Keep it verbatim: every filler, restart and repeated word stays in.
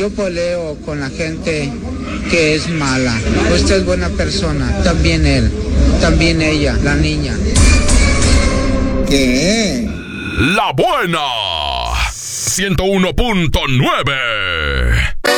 yo peleo con la gente que es mala. Usted es buena persona, también él, también ella, la niña. ¿Qué? La buena ciento uno punto nueve.